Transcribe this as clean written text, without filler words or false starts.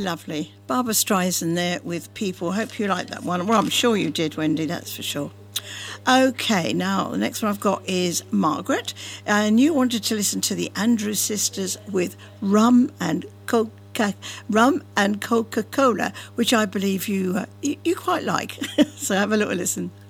lovely. Barbara Streisand there with People. Hope you like that one. Well, I'm sure you did, Wendy, that's for sure. Okay, now the next one I've got is Margaret, and you wanted to listen to the Andrews Sisters with Rum and Coca-Cola, which I believe you quite like. So have a little listen.